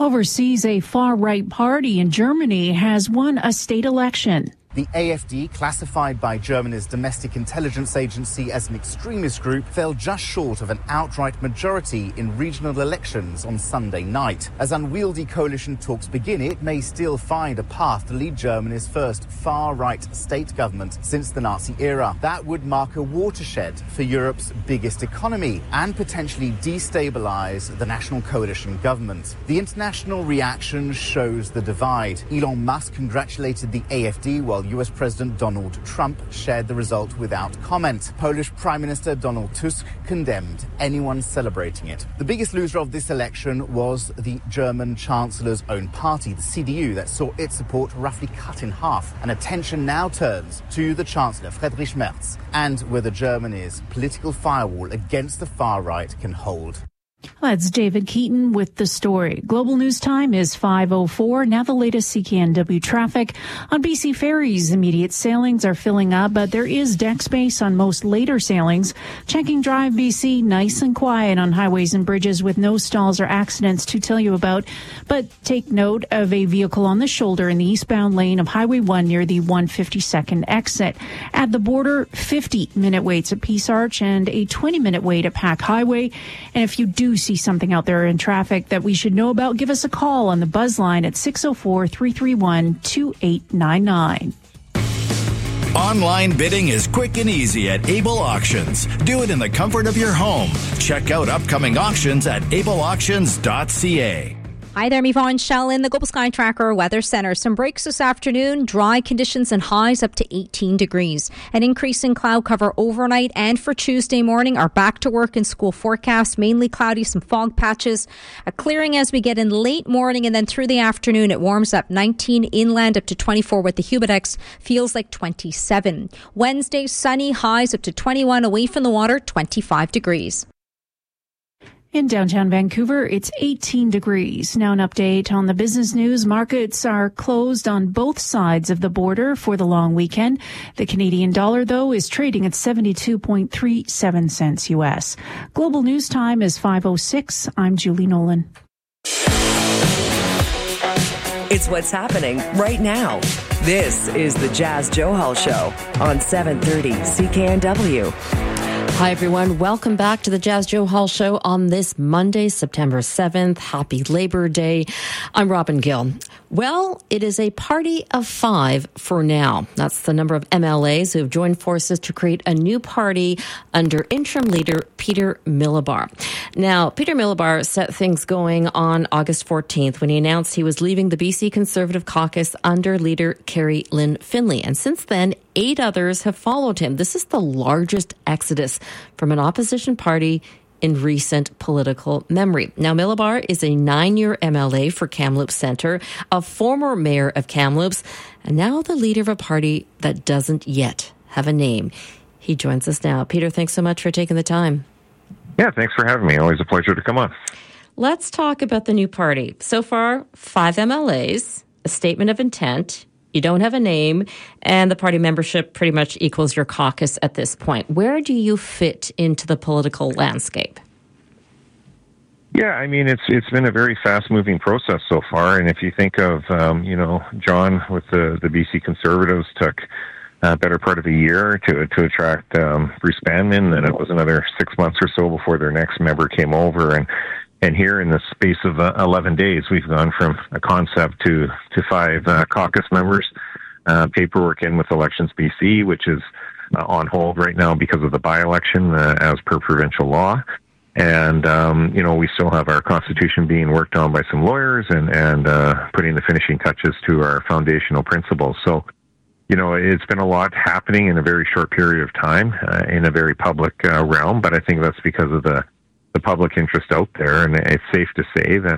Overseas, a far-right party in Germany has won a state election. The AfD, classified by Germany's domestic intelligence agency as an extremist group, fell just short of an outright majority in regional elections on Sunday night. As unwieldy coalition talks begin, it may still find a path to lead Germany's first far-right state government since the Nazi era. That would mark a watershed for Europe's biggest economy and potentially destabilize the national coalition government. The international reaction shows the divide. Elon Musk congratulated the AfD while US President Donald Trump shared the result without comment. Polish Prime Minister Donald Tusk condemned anyone celebrating it. The biggest loser of this election was the German Chancellor's own party, the CDU, that saw its support roughly cut in half. And attention now turns to the Chancellor, Friedrich Merz, and whether Germany's political firewall against the far right can hold. That's David Keaton with the story. Global News Time is 5:04. Now the latest CKNW traffic. On BC ferries, immediate sailings are filling up, but there is deck space on most later sailings. Checking Drive BC, nice and quiet on highways and bridges with no stalls or accidents to tell you about. But take note of a vehicle on the shoulder in the eastbound lane of Highway 1 near the 152nd exit. At the border, 50-minute waits at Peace Arch and a 20-minute wait at Pack Highway. And if you do see something out there in traffic that we should know about, give us a call on the Buzz line at 604-331-2899. Online bidding is quick and easy at Able Auctions. Do it in the comfort of your home. Check out upcoming auctions at ableauctions.ca. Hi there, I'm Yvonne Shell in the Global Sky Tracker Weather Center. Some breaks this afternoon, dry conditions and highs up to 18 degrees. An increase in cloud cover overnight and for Tuesday morning. Our back to work and school forecast, mainly cloudy, some fog patches. A clearing as we get in late morning and then through the afternoon. It warms up 19 inland up to 24 with the Humidex. Feels like 27. Wednesday, sunny, highs up to 21, away from the water, 25 degrees. In downtown Vancouver, it's 18 degrees. Now an update on the business news. Markets are closed on both sides of the border for the long weekend. The Canadian dollar, though, is trading at 72.37 cents U.S. Global News Time is 5:06. I'm Julie Nolan. It's what's happening right now. This is the Jazz Johal Show on 730 CKNW. Hi, everyone. Welcome back to the Jazz Johal Show on this Monday, September 7th. Happy Labor Day. I'm Robin Gill. Well, it is a party of 5 for now. That's the number of MLAs who have joined forces to create a new party under interim leader Peter Milobar. Now, Peter Milobar set things going on August 14th when he announced he was leaving the BC Conservative Caucus under leader Carrie Lynn Finlay. And since then, 8 others have followed him. This is the largest exodus from an opposition party in recent political memory. Now, Milobar is a 9-year MLA for Kamloops Centre, a former mayor of Kamloops, and now the leader of a party that doesn't yet have a name. He joins us now. Peter, thanks so much for taking the time. Yeah, thanks for having me. Always a pleasure to come on. Let's talk about the new party. So far, 5 MLAs, a statement of intent. You don't have a name, and the party membership pretty much equals your caucus at this point. Where do you fit into the political landscape? Yeah, I mean, it's been a very fast-moving process so far, and if you think of, John with the BC Conservatives took a better part of a year to attract Bruce Banman, then it was another 6 months or so before their next member came over, and here in the space of 11 days, we've gone from a concept to 5 caucus members. Paperwork in with Elections BC, which is on hold right now because of the by-election as per provincial law. And, we still have our constitution being worked on by some lawyers and putting the finishing touches to our foundational principles. So, it's been a lot happening in a very short period of time in a very public realm, but I think that's because of the public interest out there, and it's safe to say that,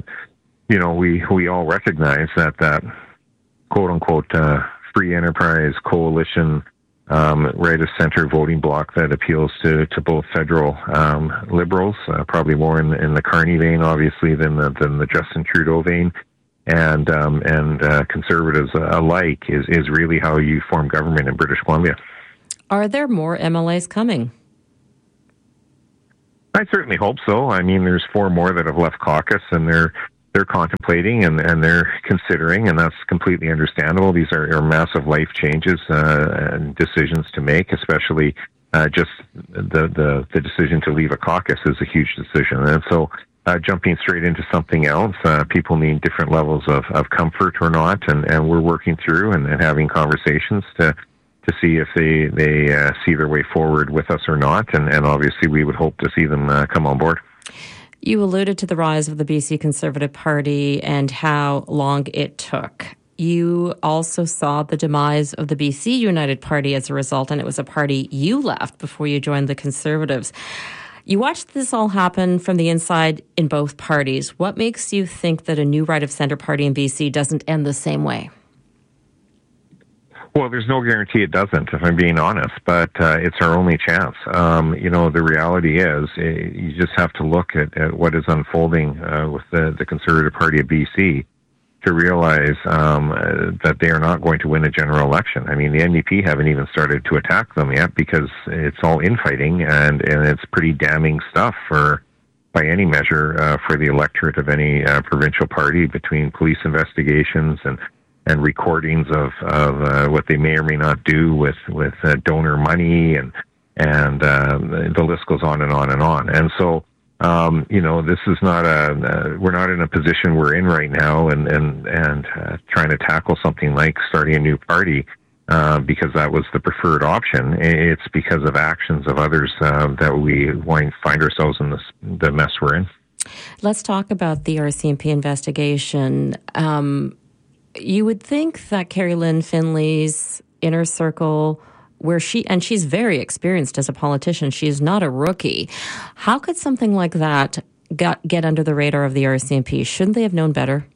we all recognize that quote-unquote free enterprise coalition right of center voting bloc that appeals to both federal liberals, probably more in the Carney vein, obviously, than the Justin Trudeau vein, and conservatives alike is really how you form government in British Columbia. Are there more MLAs coming? I certainly hope so. I mean, there's 4 more that have left caucus, and they're they're contemplating and they're considering, and that's completely understandable. These are massive life changes and decisions to make, especially just the decision to leave a caucus is a huge decision. And so jumping straight into something else, people need different levels of comfort or not, and we're working through and having conversations to see if they see their way forward with us or not, and obviously we would hope to see them come on board. You alluded to the rise of the BC Conservative Party and how long it took. You also saw the demise of the BC United Party as a result, and it was a party you left before you joined the Conservatives. You watched this all happen from the inside in both parties. What makes you think that a new right-of-centre party in BC doesn't end the same way? Well, there's no guarantee it doesn't, if I'm being honest, but it's our only chance. The reality is you just have to look at what is unfolding with the Conservative Party of BC to realize that they are not going to win a general election. I mean, the NDP haven't even started to attack them yet because it's all infighting, and it's pretty damning stuff by any measure for the electorate of any provincial party, between police investigations and recordings of what they may or may not do with donor money, and the list goes on and on and on. And so, this is not we're not in a position we're in right now, and trying to tackle something like starting a new party because that was the preferred option. It's because of actions of others that we find ourselves in the mess we're in. Let's talk about the RCMP investigation. You would think that Carrie Lynn Finley's inner circle, she's very experienced as a politician, she's not a rookie. How could something like that get under the radar of the RCMP? Shouldn't they have known better?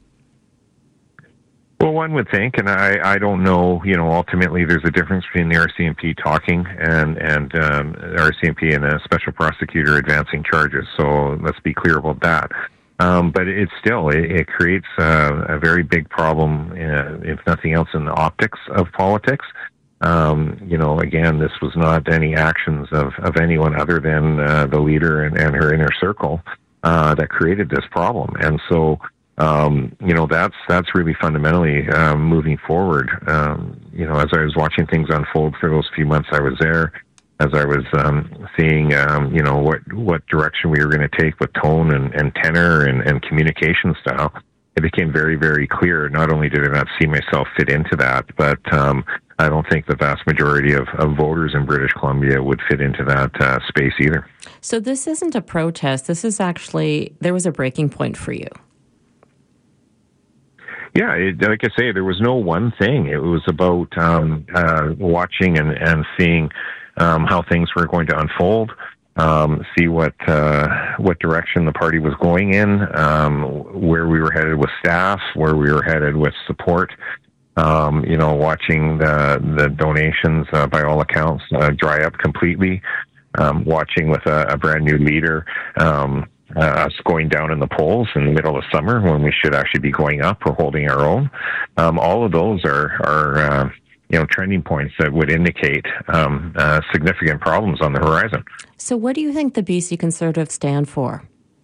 Well, one would think, and I don't know, ultimately there's a difference between the RCMP talking and RCMP and a special prosecutor advancing charges. So let's be clear about that. But it creates a very big problem, if nothing else, in the optics of politics. Again, this was not any actions of anyone other than the leader and her inner circle that created this problem. And so, that's really fundamentally moving forward. As I was watching things unfold for those few months I was there, as I was seeing, what direction we were going to take with tone and tenor and communication style, it became very, very clear. Not only did I not see myself fit into that, but I don't think the vast majority of voters in British Columbia would fit into that space either. So this isn't a protest. This is actually, there was a breaking point for you. Yeah, like I say, there was no one thing. It was about watching and seeing how things were going to unfold, see what direction the party was going in, where we were headed with staff, where we were headed with support. Watching the donations, by all accounts, dry up completely. Watching with a brand new leader, us going down in the polls in the middle of summer when we should actually be going up or holding our own. All of those are trending points that would indicate significant problems on the horizon. So what do you think the BC Conservatives stand for?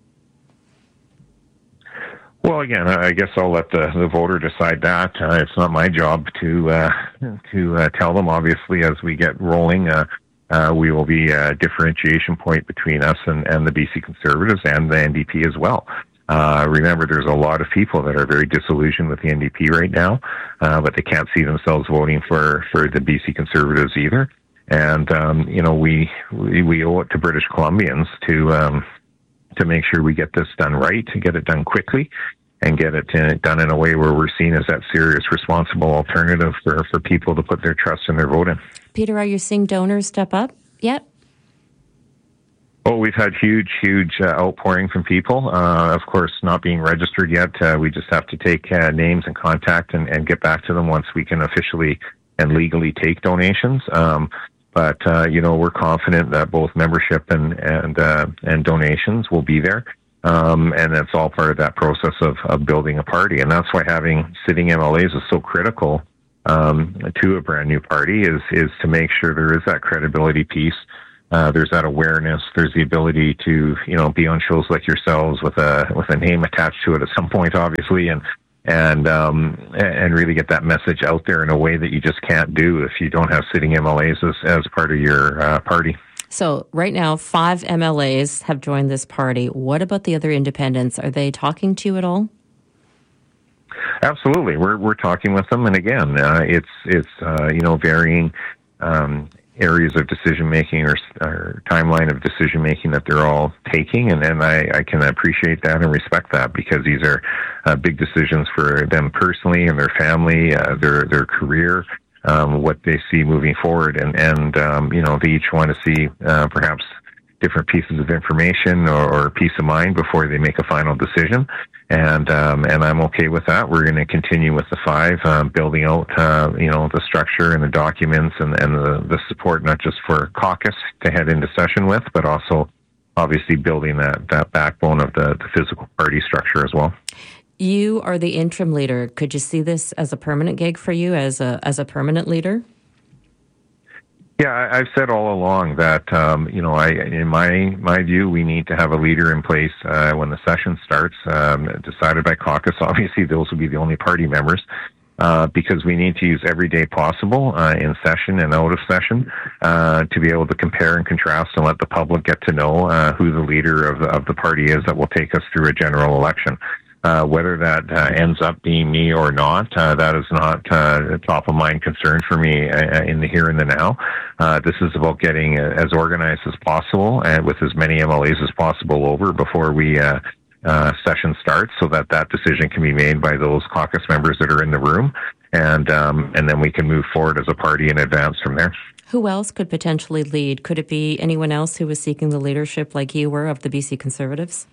Well, again, I guess I'll let the voter decide that. It's not my job to tell them. Obviously, as we get rolling, we will be a differentiation point between us and the BC Conservatives and the NDP as well. Remember, there's a lot of people that are very disillusioned with the NDP right now, but they can't see themselves voting for the BC Conservatives either. And we owe it to British Columbians to make sure we get this done right, to get it done quickly, and get it done in a way where we're seen as that serious, responsible alternative for people to put their trust in their vote in. Peter, are you seeing donors step up yet? Oh, we've had huge outpouring from people. Of course, not being registered yet. We just have to take names and contact and get back to them once we can officially and legally take donations. But we're confident that both membership and donations will be there. And that's all part of that process of building a party. And that's why having sitting MLAs is so critical to a brand new party is to make sure there is that credibility piece There's that awareness. There's the ability to, be on shows like yourselves with a name attached to it at some point, obviously, and really get that message out there in a way that you just can't do if you don't have sitting MLAs as part of your party. So right now, 5 MLAs have joined this party. What about the other independents? Are they talking to you at all? Absolutely, we're talking with them, and again, it's varying areas of decision making or timeline of decision making that they're all taking, and I can appreciate that and respect that, because these are big decisions for them personally and their family, their career, what they see moving forward, and they each want to see perhaps different pieces of information or peace of mind before they make a final decision. And I'm okay with that. We're going to continue with the 5, building out, the structure and the documents and the support, not just for caucus to head into session with, but also obviously building that backbone of the physical party structure as well. You are the interim leader. Could you see this as a permanent gig for you as a permanent leader? Yeah, I've said all along that, in my view, we need to have a leader in place when the session starts, decided by caucus. Obviously, those will be the only party members, because we need to use every day possible in session and out of session to be able to compare and contrast and let the public get to know who the leader of the party is that will take us through a general election. Whether that ends up being me or not, that is not a top-of-mind concern for me in the here and the now. This is about getting as organized as possible and with as many MLAs as possible over before we session starts, so that decision can be made by those caucus members that are in the room, and then we can move forward as a party and advance from there. Who else could potentially lead? Could it be anyone else who was seeking the leadership like you were of the BC Conservatives?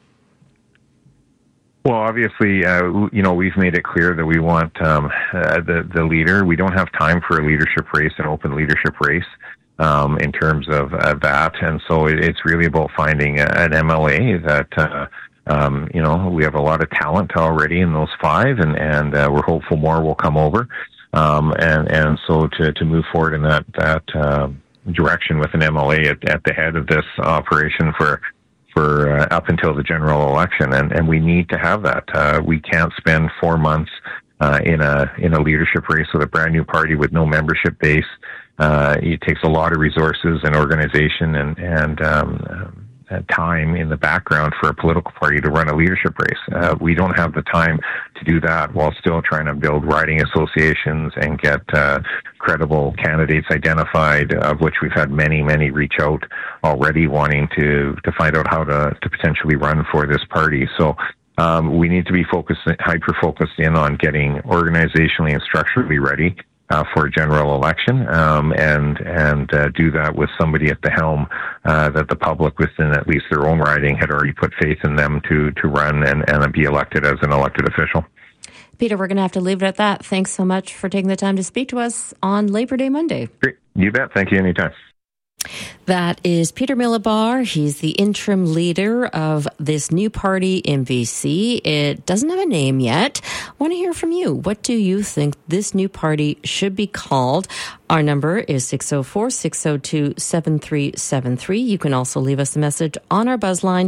Well, obviously, we've made it clear that we want the leader. We don't have time for a leadership race, an open leadership race, in terms of that. And so it's really about finding an MLA that, we have a lot of talent already in those 5, and we're hopeful more will come over. And so to move forward in that direction with an MLA at the head of this operation for up until the general election, and we need to have that. We can't spend 4 months in a leadership race with a brand new party with no membership base. It takes a lot of resources and organization and time in the background for a political party to run a leadership race. We don't have the time to do that while still trying to build riding associations and get credible candidates identified, of which we've had many reach out already wanting to find out how to potentially run for this party. So we need to be hyper-focused in on getting organizationally and structurally ready for a general election, and do that with somebody at the helm that the public within at least their own riding had already put faith in them to run and be elected as an elected official. Peter, we're going to have to leave it at that. Thanks so much for taking the time to speak to us on Labor Day Monday. Great. You bet. Thank you anytime. That is Peter Milobar. He's the interim leader of this new party in BC. It doesn't have a name yet. I want to hear from you. What do you think this new party should be called? Our number is 604-602-7373. You can also leave us a message on our buzz line,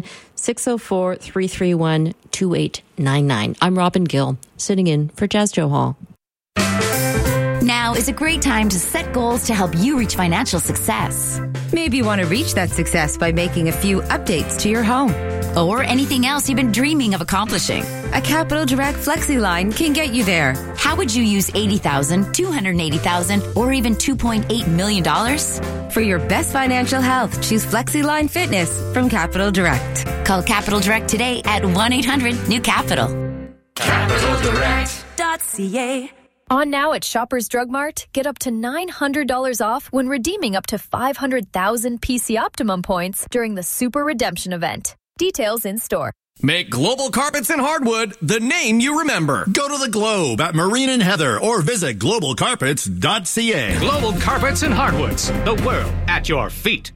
604-331-2899. I'm Robin Gill, sitting in for Jazz Johal. Now is a great time to set goals to help you reach financial success. Maybe you want to reach that success by making a few updates to your home. Or anything else you've been dreaming of accomplishing. A Capital Direct FlexiLine can get you there. How would you use $80,000, $280,000, or even $2.8 million? For your best financial health, choose FlexiLine Fitness from Capital Direct. Call Capital Direct today at 1-800-NEW-CAPITAL. CapitalDirect.ca. On now at Shoppers Drug Mart, get up to $900 off when redeeming up to 500,000 PC Optimum points during the Super Redemption event. Details in store. Make Global Carpets and Hardwood the name you remember. Go to the Globe at Marine and Heather or visit globalcarpets.ca. Global Carpets and Hardwoods, the world at your feet.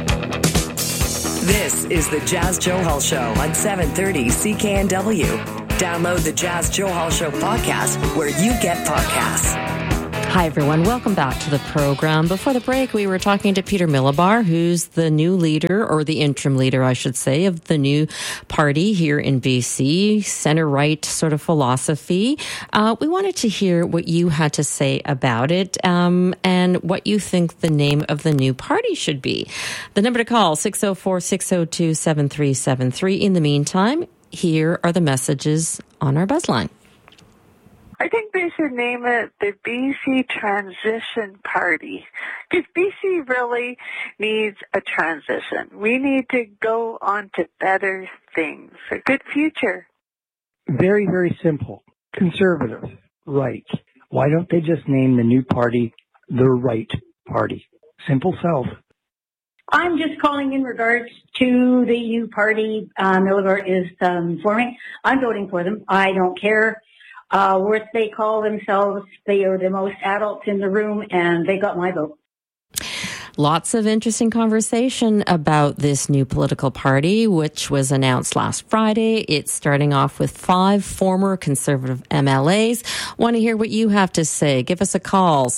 This is the Jazz Johal Show on 730 CKNW. Download the Jazz Joe Hall Show podcast where you get podcasts. Hi, everyone. Welcome back to the program. Before the break, we were talking to Peter Milobar, who's the new leader, or the interim leader, I should say, of the new party here in BC, center-right sort of philosophy. We wanted to hear what you had to say about it and what you think the name of the new party should be. The number to call, 604-602-7373. In the meantime, here are the messages on our buzzline. I think they should name it the BC Transition Party, because BC really needs a transition. We need to go on to better things, a good future. Very, very simple. Conservative, right. Why don't they just name the new party the Right Party? Simple self. I'm just calling in regards to the U Party Milobar is forming. I'm voting for them. I don't care what they call themselves. They are the most adults in the room, and they got my vote. Lots of interesting conversation about this new political party, which was announced last Friday. It's starting off with 5 former Conservative MLAs. Want to hear what you have to say? Give us a call,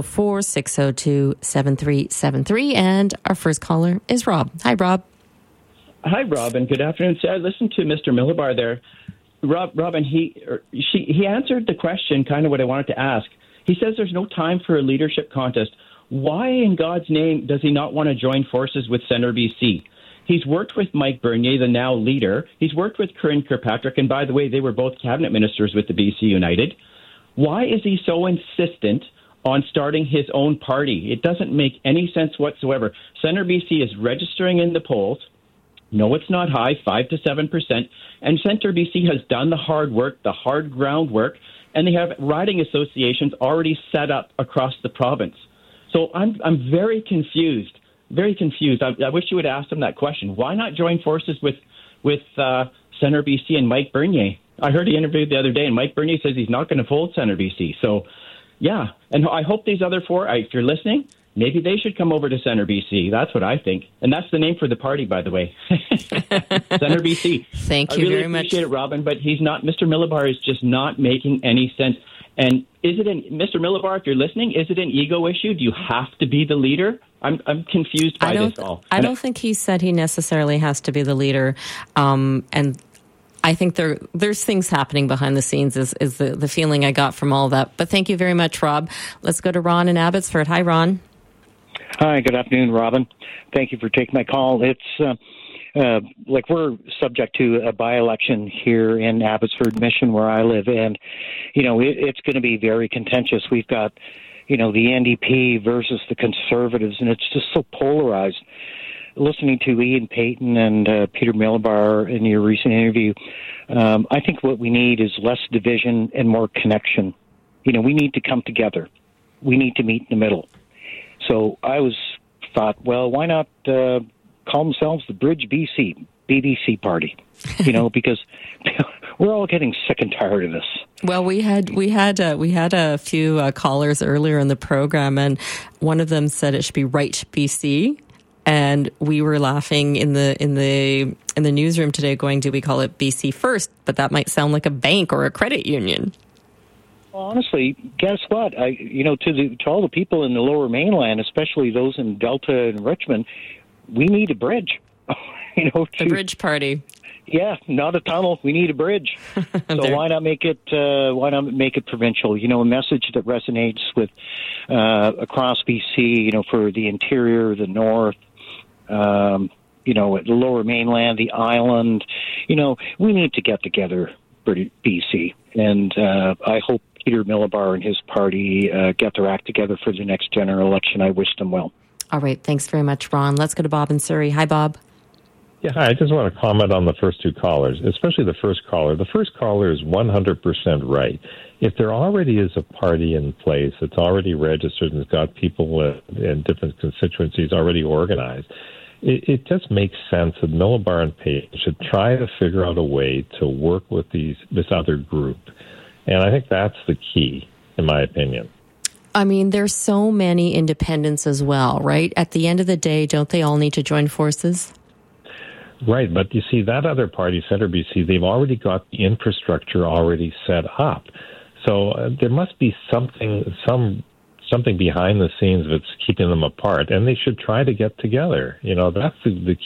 604-602-7373. And our first caller is Rob. Hi, Rob. Hi, Robin. Good afternoon. So I listened to Mr. Milobar there. Robin, he answered the question, kind of what I wanted to ask. He says there's no time for a leadership contest. Why in God's name does he not want to join forces with Centre BC? He's worked with Mike Bernier, the now leader. He's worked with Corinne Kirkpatrick, and by the way, they were both cabinet ministers with the BC United. Why is he so insistent on starting his own party? It doesn't make any sense whatsoever. Centre BC is registering in the polls. No, it's not high, 5 to 7%. And Centre BC has done the hard work, the hard groundwork, and they have riding associations already set up across the province. So I'm very confused, very confused. I wish you would ask them that question. Why not join forces with Centre BC and Mike Bernier? I heard he interviewed the other day, and Mike Bernier says he's not going to fold Centre BC. So, yeah, and I hope these other 4, if you're listening, maybe they should come over to Centre BC. That's what I think. And that's the name for the party, by the way. Centre BC. Thank you very much. I appreciate it, Robin, but he's not. Mr. Milobar is just not making any sense. And Mr. Milobar, if you're listening, is it an ego issue? Do you have to be the leader? I'm confused by this all. I don't think he said he necessarily has to be the leader. And I think there's things happening behind the scenes is the feeling I got from all that. But thank you very much, Rob. Let's go to Ron in Abbotsford. Hi, Ron. Hi, good afternoon, Robin. Thank you for taking my call. It's like we're subject to a by-election here in Abbotsford Mission where I live, and, it's going to be very contentious. We've got, the NDP versus the Conservatives, and it's just so polarized. Listening to Ian Payton and Peter Milobar in your recent interview, I think what we need is less division and more connection. We need to come together. We need to meet in the middle. So I thought, well, why not call themselves the Bridge BBC Party? Because we're all getting sick and tired of this. Well, we had a few callers earlier in the program, and one of them said it should be Right BC, and we were laughing in the newsroom today, going, "Do we call it BC First?" But that might sound like a bank or a credit union. Well, honestly, guess what? To all the people in the Lower Mainland, especially those in Delta and Richmond, we need a bridge. The Bridge Party. Yeah, not a tunnel. We need a bridge. So why not make it? Why not make it provincial? A message that resonates with across BC. For the interior, the north. The Lower Mainland, the island. We need to get together, BC, and I hope Peter Milobar and his party get their act together for the next general election. I wish them well. All right. Thanks very much, Ron. Let's go to Bob in Surrey. Hi, Bob. Yeah, hi. I just want to comment on the first 2 callers, especially the first caller. The first caller is 100% right. If there already is a party in place that's already registered and it's got people in different constituencies already organized, it just makes sense that Milobar and Payton should try to figure out a way to work with this other group. And I think that's the key, in my opinion. I mean, there's so many independents as well, right? At the end of the day, don't they all need to join forces? Right, but you see, that other party, Centre BC, they've already got the infrastructure already set up. So there must be something behind the scenes that's keeping them apart, and they should try to get together. That's the